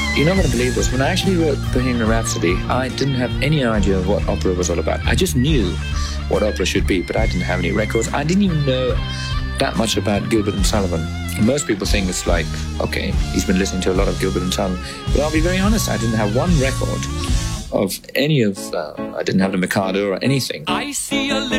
You're not going to believe this. When I actually wrote Bohemian Rhapsody, I didn't have any idea of what opera was all about. I just knew what opera should be, but I didn't have any records. I didn't even know that much about Gilbert and Sullivan. Most people think it's like, okay, he's been listening to a lot of Gilbert and Sullivan. But I'll be very honest, I didn't have one record of any of, I didn't have the Mikado or anything. I see a little